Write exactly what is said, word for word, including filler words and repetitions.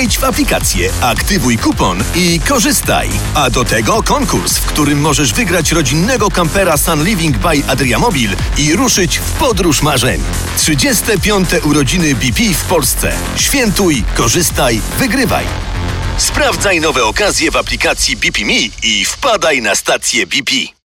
Wejdź w aplikację, aktywuj kupon i korzystaj. A do tego konkurs, w którym możesz wygrać rodzinnego kampera Sun Living by Adriamobil i ruszyć w podróż marzeń. trzydzieste piąte urodziny B P w Polsce. Świętuj, korzystaj, wygrywaj. Sprawdzaj nowe okazje w aplikacji B P Me i wpadaj na stację B P.